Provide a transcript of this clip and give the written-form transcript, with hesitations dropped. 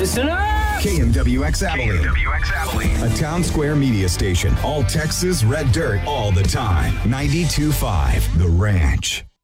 Listen up! KMWX Abilene. KMWX Abilene. A town square media station. All Texas red dirt all the time. 92.5 The Ranch.